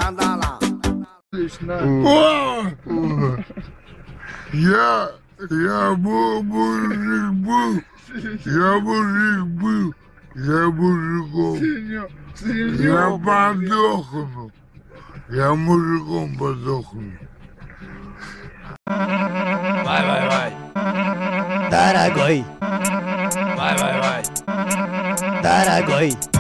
Я мужик был, я мужиком. Я подохну. Я мужиком подохну. Vai. Дорогой, Vai. дорогой.